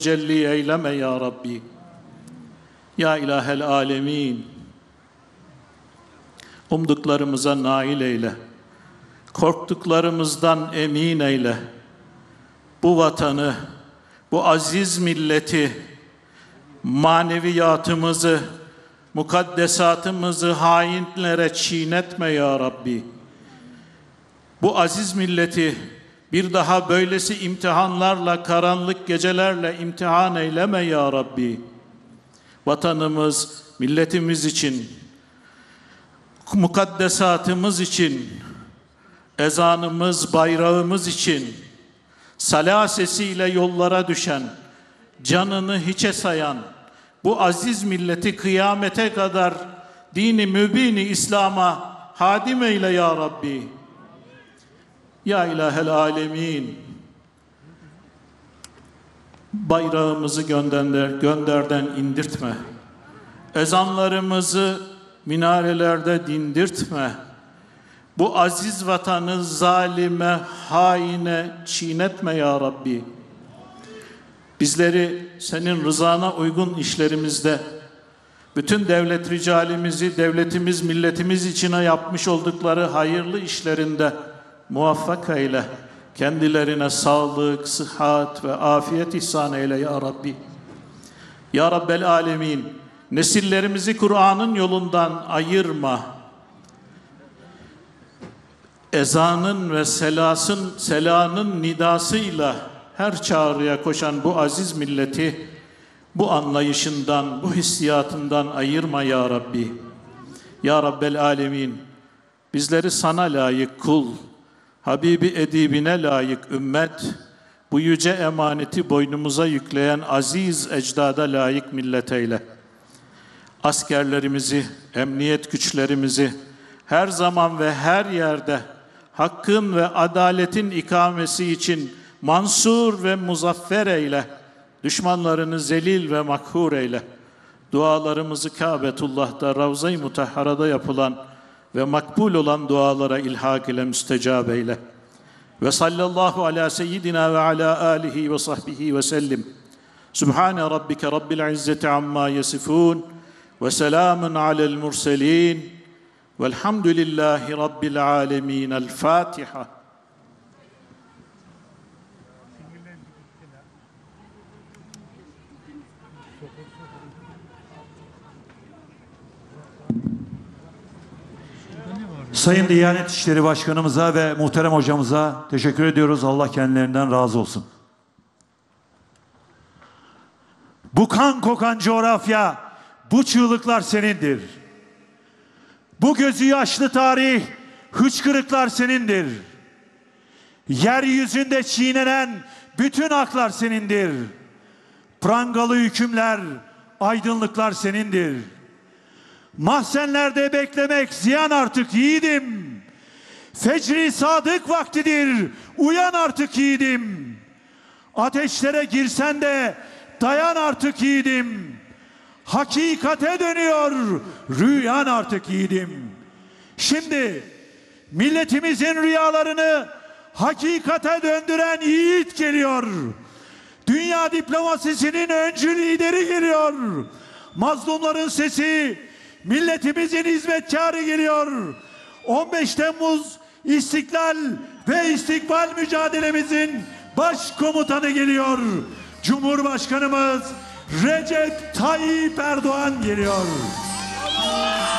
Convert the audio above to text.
Celli eyleme ya Rabbi. Ya ilahel alemin. Umduklarımıza nail eyle. Korktuklarımızdan emin eyle. Bu vatanı, bu aziz milleti, maneviyatımızı, mukaddesatımızı hainlere çiğnetme ya Rabbi. Bu aziz milleti bir daha böylesi imtihanlarla, karanlık gecelerle imtihan eyleme ya Rabbi. Vatanımız, milletimiz için, mukaddesatımız için, ezanımız, bayrağımız için, sala sesiyle yollara düşen, canını hiçe sayan, bu aziz milleti kıyamete kadar dini mübini İslam'a hadim eyle ya Rabbi. Ya ilahel alemin. Bayrağımızı gönderden indirtme. Ezanlarımızı minarelerde dindirtme. Bu aziz vatanı zalime, haine çiğnetme ya Rabbi. Bizleri senin rızana uygun işlerimizde, bütün devlet ricalimizi, devletimiz, milletimiz içine yapmış oldukları hayırlı işlerinde muvaffak eyle. Kendilerine sağlık, sıhhat ve afiyet ihsan eyle ya Rabbi. Ya Rabbel alemin, nesillerimizi Kur'an'ın yolundan ayırma. Ezanın ve selanın nidasıyla her çağrıya koşan bu aziz milleti bu anlayışından, bu hissiyatından ayırma ya Rabbi. Ya Rabbel alemin, bizleri sana layık kul, Habibi edibine layık ümmet, bu yüce emaneti boynumuza yükleyen aziz ecdada layık millet eyle. Askerlerimizi, emniyet güçlerimizi her zaman ve her yerde hakkın ve adaletin ikamesi için mansur ve muzaffer eyle. Düşmanlarını zelil ve makhur eyle. Dualarımızı Kâbetullah'ta, Ravza-i Mutahhara'da yapılan ve makbul olan dualara ilhak ile müstecab eyle. Ve sallallahu ala seyyidina ve ala alihi ve sahbihi ve sellim. Sübhane rabbike rabbil izzeti amma yasifun ve selamun alel murselin velhamdülillahi rabbil alemin. El Fatiha. Sayın Diyanet İşleri Başkanımıza ve muhterem hocamıza teşekkür ediyoruz. Allah kendilerinden razı olsun. Bu kan kokan coğrafya, bu çığlıklar senindir. Bu gözü yaşlı tarih, hıçkırıklar senindir. Yeryüzünde çiğnenen bütün haklar senindir. Prangalı hükümler, aydınlıklar senindir. Mahzenlerde beklemek ziyan artık yiğidim. Fecri sadık vaktidir, uyan artık yiğidim. Ateşlere girsen de dayan artık yiğidim. Hakikate dönüyor, rüyan artık yiğidim. Şimdi milletimizin rüyalarını hakikate döndüren yiğit geliyor. Dünya diplomasisinin öncü lideri geliyor. Mazlumların sesi, milletimizin hizmetkarı geliyor. 15 Temmuz İstiklal ve İstikbal mücadelemizin başkomutanı geliyor. Cumhurbaşkanımız Recep Tayyip Erdoğan geliyor.